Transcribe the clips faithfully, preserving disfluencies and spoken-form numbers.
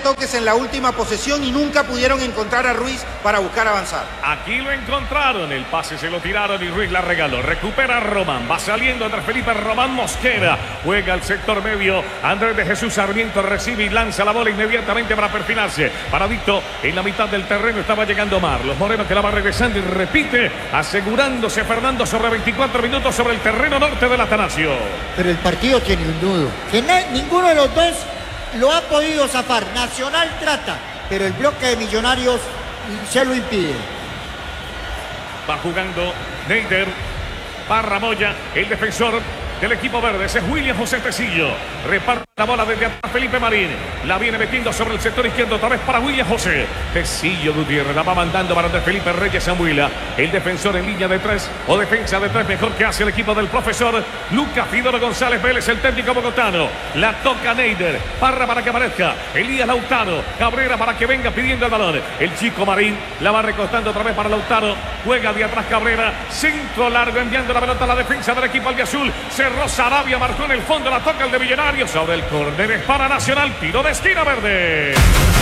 toques en la última posesión y nunca pudieron encontrar a Ruiz para buscar avanzar. Aquí lo encontraron, el pase se lo tiraron y Ruiz la regaló. Recupera Román, va saliendo Andrés Felipe Román Mosquera. Juega al sector medio, Andrés de Jesús Sarmiento recibe y lanza la bola inmediatamente para perfilarse. Paradito en la mitad del terreno estaba llegando Marlos Moreno, que la va regresando y repite, asegurándose Fernando sobre veinticuatro minutos sobre el terreno norte del Atanasio. Pero el partido tiene un nudo, que na- ninguno de los dos lo ha podido zafar. Nacional trata, pero el bloque de Millonarios se lo impide. Va jugando Neider, Parra Moya, el defensor del equipo verde, ese es William José Tecillo. Reparte la bola desde atrás Felipe Marín. La viene metiendo sobre el sector izquierdo, otra vez para William José. Tecillo Gutiérrez la va mandando para Andrés Felipe Reyes Zambuila. El defensor en línea de tres o defensa de tres, mejor que hace el equipo del profesor Lucas Fidoro González Vélez, el técnico bogotano. La toca Neider, Parra para que aparezca Elías Lautaro, Cabrera para que venga pidiendo el balón. El chico Marín la va recostando otra vez para Lautaro. Juega de atrás Cabrera, centro largo enviando la pelota a la defensa del equipo albiazul. Cerró Sarabia, marcó en el fondo, la toca el de Millonarios. Sobre el córner es para Nacional, tiro de esquina verde.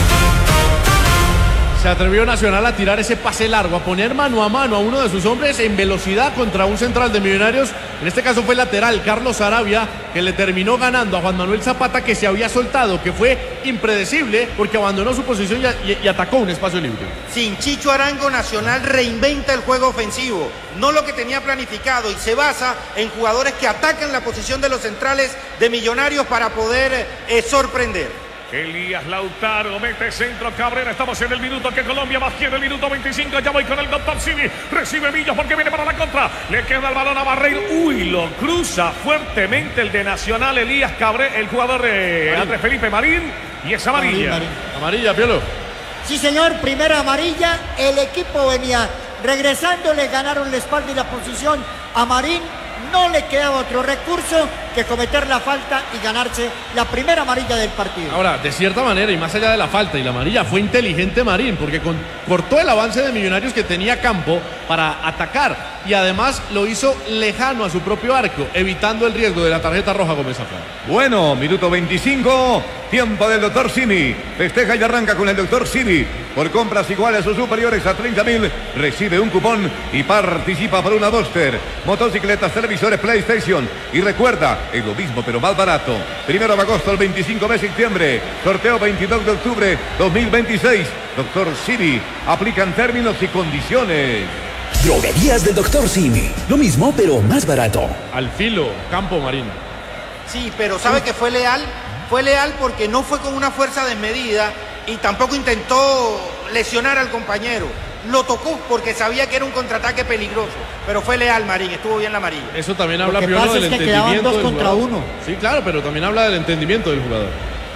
Se atrevió Nacional a tirar ese pase largo, a poner mano a mano a uno de sus hombres en velocidad contra un central de Millonarios. En este caso fue lateral, Carlos Sarabia, que le terminó ganando a Juan Manuel Zapata, que se había soltado, que fue impredecible porque abandonó su posición y, y, y atacó un espacio libre. Sin Chicho Arango, Nacional reinventa el juego ofensivo, no lo que tenía planificado, y se basa en jugadores que atacan la posición de los centrales de Millonarios para poder eh, sorprender. Elías Lautaro mete centro Cabrera. Estamos en el minuto que Colombia más quiere, el minuto veinticinco. Ya voy con el doctor Simi. Recibe Millos porque viene para la contra. Le queda el balón a Barreiro. Uy, lo cruza fuertemente el de Nacional, Elías Cabrera, el jugador de Andrés Felipe Marín. Y es amarilla. Marín, Marín. Amarilla, Piolo. Sí, señor, primera amarilla. El equipo venía regresando, le ganaron la espalda y la posición a Marín. No le quedaba otro recurso que cometer la falta y ganarse la primera amarilla del partido. Ahora, de cierta manera, y más allá de la falta y la amarilla, fue inteligente Marín, porque con, cortó el avance de Millonarios que tenía campo para atacar, y además lo hizo lejano a su propio arco, evitando el riesgo de la tarjeta roja Gómez Zafra. Bueno, minuto veinticinco, tiempo del doctor Simi. Festeja y arranca con el doctor Simi. Por compras iguales o superiores a treinta mil, recibe un cupón y participa por una Duster, motocicletas, televisores, PlayStation. Y recuerda, es lo mismo pero más barato. Primero de agosto al veinticinco de septiembre. Sorteo veintidós de octubre dos mil veintiséis. Doctor Simi. Aplican términos y condiciones. Droguerías del doctor Simi. Lo mismo, pero más barato. Al filo, campo Marín. Sí, pero ¿sabe que fue leal? Fue leal porque no fue con una fuerza desmedida y tampoco intentó lesionar al compañero. Lo tocó porque sabía que era un contraataque peligroso. Pero fue leal Marín, estuvo bien la amarilla. Eso también habla, Lo que Piolo, pasa del es que entendimiento quedaban dos del contra jugador. uno. Sí, claro, pero también habla del entendimiento del jugador.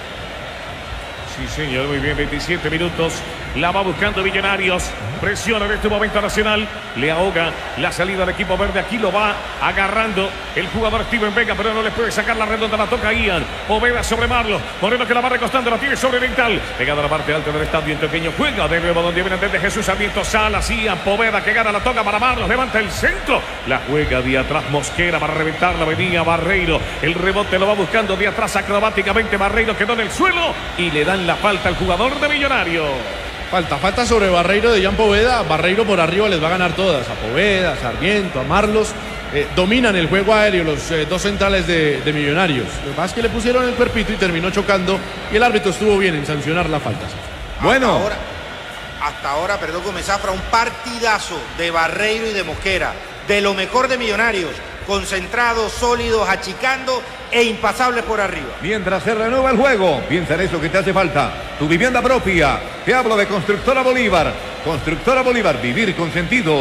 Sí, señor, muy bien, veintisiete minutos. La va buscando Millonarios. Presiona en este momento Nacional. Le ahoga la salida del equipo verde. Aquí lo va agarrando el jugador Steven Vega, pero no le puede sacar la redonda. La toca Ian. Poveda sobre Marlos. Moreno que la va recostando. La tiene sobre Oriental. Pegada a la parte alta del estadio. En pequeño juega de nuevo donde viene desde Jesús Sarmiento. Salas. Ian. Poveda que gana la toca para Marlos. Levanta el centro. La juega de atrás Mosquera para reventarla. Venía Barreiro. El rebote lo va buscando de atrás acrobáticamente. Barreiro quedó en el suelo y le dan la falta al jugador de Millonarios. Falta, falta sobre Barreiro de Jan Poveda. Barreiro por arriba les va a ganar todas. A Poveda, a Sarmiento, a Marlos. Eh, dominan el juego aéreo los eh, dos centrales de, de Millonarios. Lo que pasa es que le pusieron el cuerpito y terminó chocando. Y el árbitro estuvo bien en sancionar la falta. Bueno. Hasta ahora, hasta ahora, perdón, Gómez Zafra, un partidazo de Barreiro y de Mosquera. De lo mejor de Millonarios. Concentrados, sólidos, achicando e impasables por arriba. Mientras se renueva el juego, piensa en eso que te hace falta. Tu vivienda propia. Te hablo de Constructora Bolívar. Constructora Bolívar, vivir con sentido.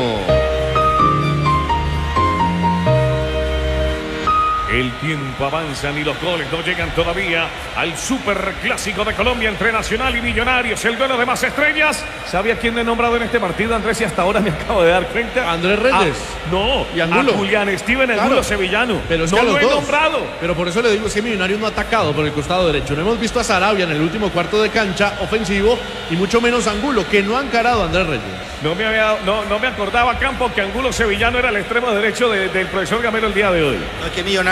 El tiempo avanza y los goles no llegan todavía al superclásico de Colombia entre Nacional y Millonarios. El duelo de más estrellas. ¿Sabía quién he nombrado en este partido, Andrés? Y hasta ahora me acabo de dar cuenta. Andrés Reyes. Ah, no, y Angulo. A Julián Steven Angulo Claro. Sevillano. Pero es no que a lo los he dos. nombrado. Pero por eso le digo, es que Millonarios no ha atacado por el costado derecho. No hemos visto a Sarabia en el último cuarto de cancha ofensivo y mucho menos a Angulo, que no ha encarado a Andrés Reyes. No me, había, no, no me acordaba, Campo, que Angulo Sevillano era el extremo derecho de, del profesor Gamero el día de hoy. No es que Millonarios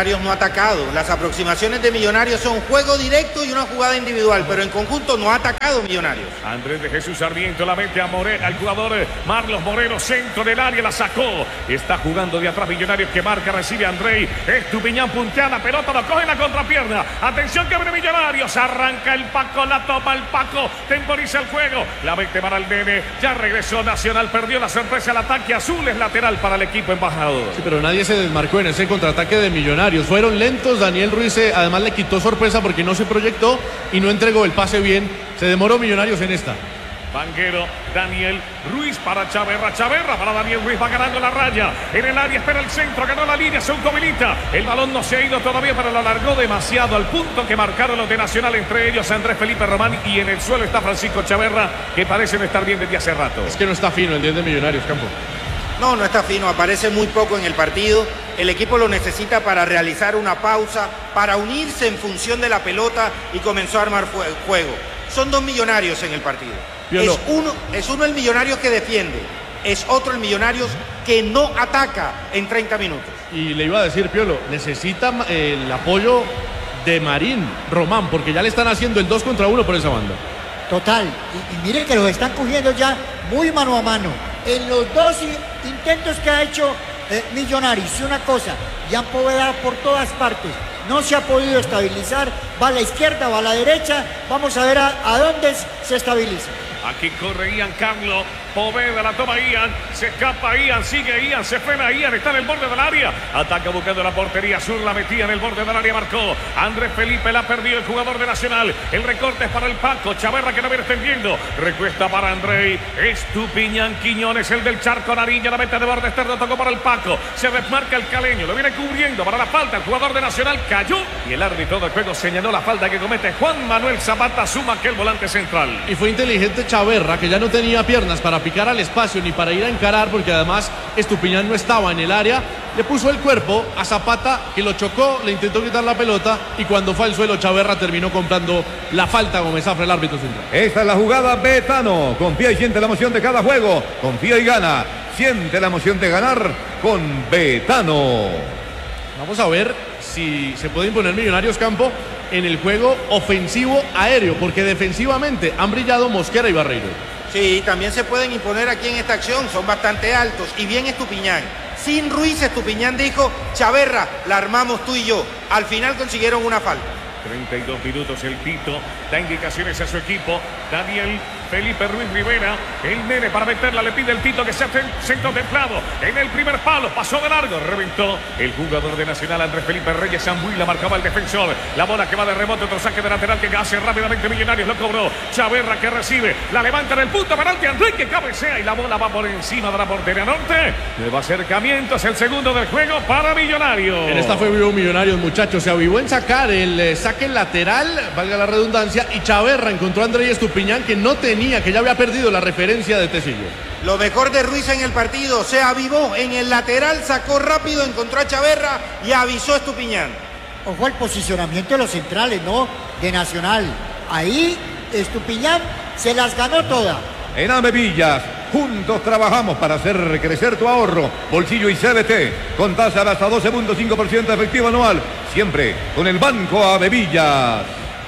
Millonarios no ha atacado. Las aproximaciones de Millonarios son juego directo y una jugada individual, pero en conjunto no ha atacado Millonarios. Andrés de Jesús Sarmiento la mete a More, al jugador Marlos Moreno, centro del área, la sacó. Está jugando de atrás Millonarios que marca, recibe a Andrei. Estupiñán puntea la pelota, lo coge en la contrapierna. Atención que abre Millonarios. Arranca el Paco, la toma el Paco, temporiza el juego. La mete para el Nene. Ya regresó Nacional, perdió la sorpresa al ataque azul, es lateral para el equipo embajador. Sí, pero nadie se desmarcó en ese contraataque de Millonarios. Fueron lentos. Daniel Ruiz eh, además le quitó sorpresa porque no se proyectó y no entregó el pase bien. Se demoró Millonarios en esta. Vanguero, Daniel Ruiz para Chaverra, Chaverra para Daniel Ruiz, va ganando la raya, en el área espera el centro, ganó la línea, se autohabilita, el balón no se ha ido todavía, pero lo alargó demasiado al punto que marcaron los de Nacional, entre ellos Andrés Felipe Román, y en el suelo está Francisco Chaverra, que parecen estar bien desde hace rato. Es que no está fino el diez de Millonarios, Campo. No, no está fino, aparece muy poco en el partido. El equipo lo necesita para realizar una pausa, para unirse en función de la pelota y comenzó a armar juego. Son dos Millonarios en el partido. Piolo. Es uno, es uno el Millonarios que defiende, es otro el Millonarios que no ataca en treinta minutos. Y le iba a decir, Piolo, necesita eh, el apoyo de Marín Román, porque ya le están haciendo el dos contra uno por esa banda. Total, y, y miren que los están cogiendo ya muy mano a mano. En los dos intentos que ha hecho eh, Millonarios, y una cosa, ya Poveda por todas partes, no se ha podido estabilizar, va a la izquierda, va a la derecha, vamos a ver a, a dónde se estabiliza. Aquí corre Ian Carlo, Poveda la toma Ian, se escapa Ian, sigue Ian, se frena Ian, está en el borde del área, ataca buscando la portería sur, la metía en el borde del área, marcó Andrés Felipe, la perdió el jugador de Nacional, el recorte es para el Paco, Chaverra que no viene extendiendo, recuesta para Andrei, Estupiñán Quiñones, el del Charco, Nariña, la mete de borde externo, tocó para el Paco, se desmarca el caleño, lo viene cubriendo para la falta, el jugador de Nacional cayó y el árbitro del juego señaló la falta que comete Juan Manuel Zapata, suma que el volante central. Y fue inteligente Chaverra, que ya no tenía piernas para picar al espacio ni para ir a encarar, porque además Estupiñán no estaba en el área, le puso el cuerpo a Zapata, que lo chocó, le intentó quitar la pelota y cuando fue al suelo Chaverra terminó comprando la falta. Gómez Zafra, el árbitro central. Esta es la jugada Betano, confía y siente la emoción de cada juego, confía y gana, siente la emoción de ganar con Betano. Vamos a ver si se puede imponer Millonarios, Campo, en el juego ofensivo aéreo, porque defensivamente han brillado Mosquera y Barreiro. Sí, también se pueden imponer aquí en esta acción, son bastante altos y bien Estupiñán. Sin Ruiz, Estupiñán dijo, Chaverra, la armamos tú y yo. Al final consiguieron una falta. treinta y dos minutos, el Tito da indicaciones a su equipo. Daniel Felipe Ruiz Rivera, el Nene para meterla, le pide el Tito que sea centro templado. En el primer palo, pasó de largo, reventó el jugador de Nacional, Andrés Felipe Reyes Zambuí, la marcaba el defensor. La bola que va de rebote, otro saque de lateral que hace rápidamente Millonarios, lo cobró. Chaverra que recibe, la levanta en el punto penalti, Andrés que cabecea y la bola va por encima de la portería norte. Nuevo acercamiento, es el segundo del juego para Millonarios. En esta fue vivo Millonarios, muchachos, se avivó en sacar el eh, saque lateral, valga la redundancia, y Chaverra encontró a Andrés Estupiñán, que no tenía, que ya había perdido la referencia de Tecillo. Lo mejor de Ruiz en el partido, se avivó en el lateral, sacó rápido, encontró a Chaverra y avisó a Estupiñán. Ojo al posicionamiento de los centrales, ¿no? De Nacional. Ahí Estupiñán se las ganó todas. En Avevillas, juntos trabajamos para hacer crecer tu ahorro, bolsillo y C B T, con tasa de hasta doce punto cinco por ciento efectivo anual, siempre con el Banco Avevillas.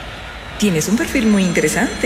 Tienes un perfil muy interesante.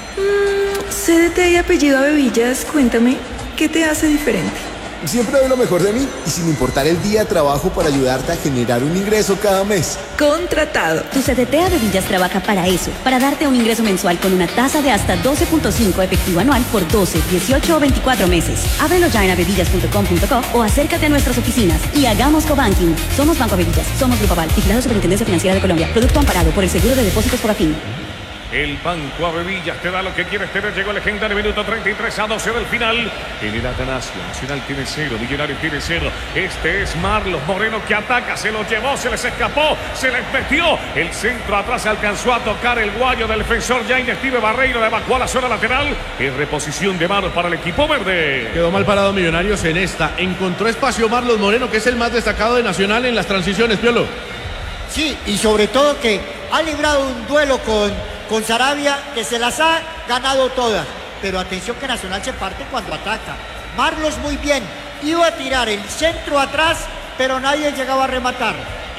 Mm, C D T y apellido Avevillas, cuéntame, ¿qué te hace diferente? Siempre doy lo mejor de mí y sin importar el día trabajo para ayudarte a generar un ingreso cada mes. Contratado. Tu C D T Avevillas trabaja para eso, para darte un ingreso mensual con una tasa de hasta doce punto cinco efectivo anual por doce, dieciocho o veinticuatro meses. Ábrelo ya en avevillas punto com punto co o acércate a nuestras oficinas y hagamos cobanking. Somos Banco Avevillas, somos Grupo Aval, vigilado Superintendencia Financiera de Colombia, producto amparado por el Seguro de Depósitos por Afin. El Banco Avevillas te da lo que quieres tener. Llegó el legendario minuto treinta y tres a doce del final. En el Atanasio, Nacional tiene cero, Millonarios tiene cero. Este es Marlos Moreno que ataca, se lo llevó, se les escapó, se les metió. El centro atrás alcanzó a tocar el guayo del defensor Jaime Steve Barreiro, le evacuó a la zona lateral. Es reposición de manos para el equipo verde. Quedó mal parado Millonarios en esta. Encontró espacio Marlos Moreno, que es el más destacado de Nacional en las transiciones, Piolo. Sí, y sobre todo que ha librado un duelo con... con Saravia, que se las ha ganado todas. Pero atención que Nacional se parte cuando ataca. Marlos muy bien, iba a tirar el centro atrás, pero nadie llegaba a rematar.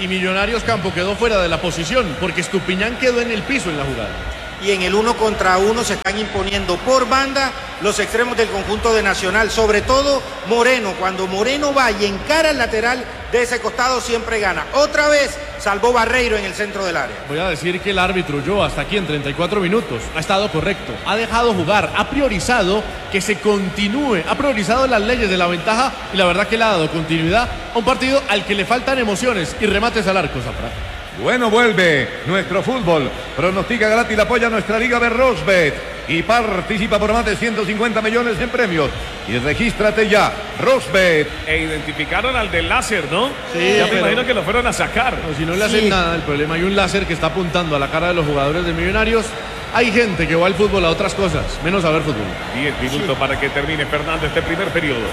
y Millonarios Campo quedó fuera de la posición porque Estupiñán quedó en el piso en la jugada. Y en el uno contra uno se están imponiendo por banda los extremos del conjunto de Nacional, sobre todo Moreno. Cuando Moreno va y encara el lateral de ese costado siempre gana. Otra vez salvó Barreiro en el centro del área. Voy a decir que el árbitro yo hasta aquí en treinta y cuatro minutos ha estado correcto, ha dejado jugar, ha priorizado que se continúe, ha priorizado las leyes de la ventaja y la verdad que le ha dado continuidad a un partido al que le faltan emociones y remates al arco, Zafra. Bueno, vuelve nuestro fútbol. Pronostica gratis, apoya nuestra liga de Rosbet y participa por más de ciento cincuenta millones en premios. Y regístrate ya, Rosbet. E identificaron al del láser, ¿no? Sí, ya me pero... imagino que lo fueron a sacar. No, si no le hacen sí. nada, el problema hay un láser que está apuntando a la cara de los jugadores de Millonarios. Hay gente que va al fútbol a otras cosas, menos a ver fútbol. Diez minutos sí. para que termine Fernando este primer periodo.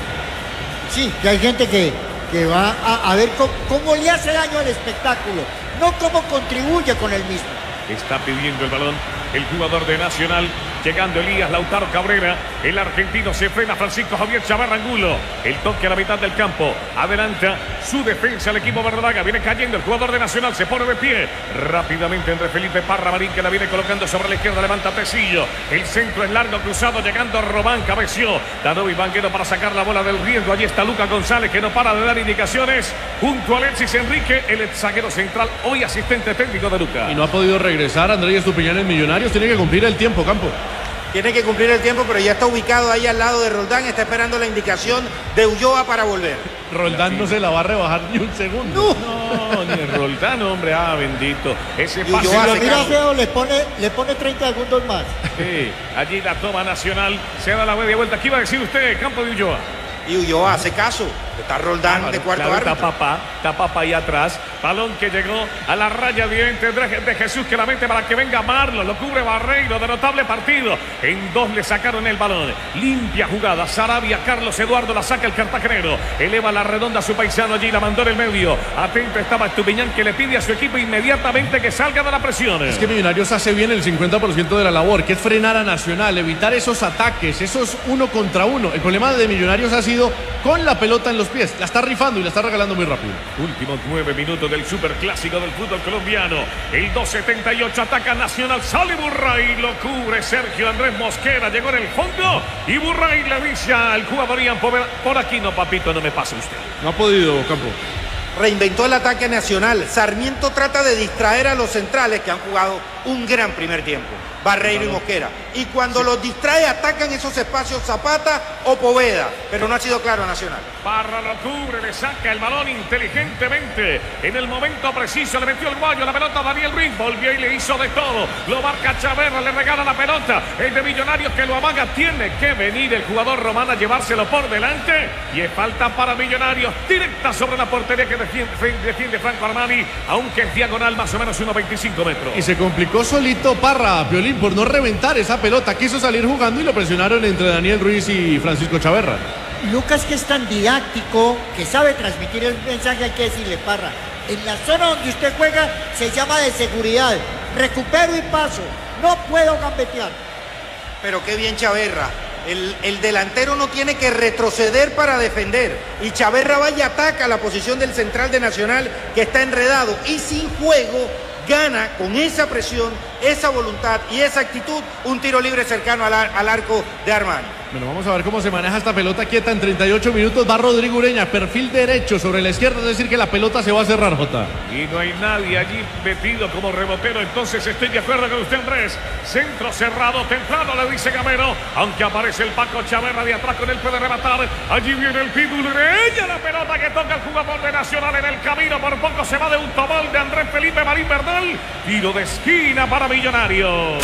Sí, que hay gente que, que va a, a ver cómo, cómo le hace daño al espectáculo, no cómo contribuye con el mismo. Está pidiendo el balón el jugador de Nacional, llegando Elías Lautaro Cabrera, el argentino se frena, Francisco Javier Chavarra Angulo, el toque a la mitad del campo, adelanta su defensa el equipo verdolaga, viene cayendo el jugador de Nacional, se pone de pie, rápidamente entre Felipe Parra Marín que la viene colocando sobre la izquierda, levanta Tecillo, el centro es largo, cruzado, llegando Román, cabeció, Danovi Banguero para sacar la bola del riesgo, allí está Lucas González que no para de dar indicaciones, junto a Alexis Enrique, el zaguero central, hoy asistente técnico de Lucas. Y no ha podido regresar Andrés Estupiñán en Millonarios, tiene que cumplir el tiempo, Campo. Tiene que cumplir el tiempo, pero ya está ubicado ahí al lado de Roldán, está esperando la indicación de Ulloa para volver. Roldán no se la va a rebajar ni un segundo. No, no ni el Roldán, hombre, ah, bendito. Ese pase lo mira feo, le pone, le pone treinta segundos más. Sí, allí la toma Nacional, se da la media vuelta. ¿Qué iba a decir usted, Campo de Ulloa? Y Ulloa hace caso, está Roldán ah, de cuarto claro, árbitro. Está papá, está papá ahí atrás, balón que llegó a la raya diente de Jesús que la mete para que venga Marlon, lo cubre Barreiro, de notable partido, en dos le sacaron el balón, limpia jugada, Sarabia, Carlos Eduardo la saca el cartagenero, eleva la redonda a su paisano allí, la mandó en el medio, atento estaba Estupiñán que le pide a su equipo inmediatamente que salga de la presión. Es que Millonarios hace bien el cincuenta por ciento de la labor, que es frenar a Nacional, evitar esos ataques, esos uno contra uno. El problema de Millonarios ha sido con la pelota en los pies, la está rifando y la está regalando muy rápido. Últimos nueve minutos del superclásico del fútbol colombiano. El dos setenta y ocho ataca Nacional, sale Burray, lo cubre Sergio Andrés Mosquera, llegó en el fondo y Burray le dice al jugador Ian Poveda, por aquí no papito, no me pase usted. No ha podido, Campo. Reinventó el ataque Nacional. Sarmiento trata de distraer a los centrales que han jugado un gran primer tiempo, Barreiro y Mosquera. Y cuando sí. los distrae, atacan esos espacios Zapata o Poveda, pero no ha sido claro Nacional. Parra lo cubre, le saca el balón inteligentemente. En el momento preciso le metió el guayo, la pelota a Daniel Ruiz, volvió y le hizo de todo. Lo marca Chaverra, le regala la pelota. El de Millonarios que lo amaga, tiene que venir el jugador Román a llevárselo por delante. Y es falta para Millonarios, directa sobre la portería que defiende, defiende Franco Armani, aunque es diagonal más o menos unos veinticinco metros. Y se complicó solito Parra, Piolín, por no reventar esa pelota. Quiso salir jugando y lo presionaron entre Daniel Ruiz y Francisco Chaverra. Lucas, que es tan didáctico, que sabe transmitir el mensaje, hay que decirle, Parra, en la zona donde usted juega se llama de seguridad, recupero y paso, no puedo gambetear. Pero qué bien Chaverra, el, el delantero no tiene que retroceder para defender, y Chaverra va y ataca la posición del central de Nacional que está enredado y sin juego, gana con esa presión, esa voluntad y esa actitud un tiro libre cercano al, ar al arco de Armani. Bueno, vamos a ver cómo se maneja esta pelota quieta en treinta y ocho minutos. Va Rodrigo Ureña, perfil derecho sobre la izquierda, es decir que la pelota se va a cerrar, Jota. Y no hay nadie allí metido como rebotero, entonces estoy de acuerdo con usted, Andrés. Centro cerrado, temprano, le dice Gamero, aunque aparece el Paco Chaverra de atrás, con él puede rematar. Allí viene el Pitbull Ureña, la pelota que toca el jugador de Nacional en el camino, por poco se va de un tomol de Andrés Felipe Marín Bernal. Tiro de esquina para Millonarios.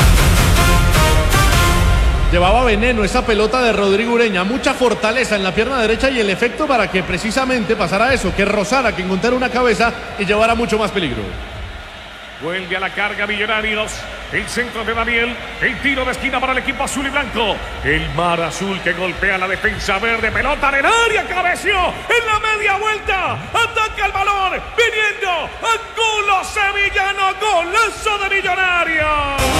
Llevaba veneno esa pelota de Rodrigo Ureña, mucha fortaleza en la pierna derecha y el efecto para que precisamente pasara eso, que rozara, que encontrara una cabeza y llevara mucho más peligro. Vuelve a la carga Millonarios, el centro de Daniel, el tiro de esquina para el equipo azul y blanco, el mar azul que golpea la defensa verde, pelota en el área, cabeció en la media vuelta, ataca el balón, viniendo, Angulo Sevillano, golazo de Millonarios.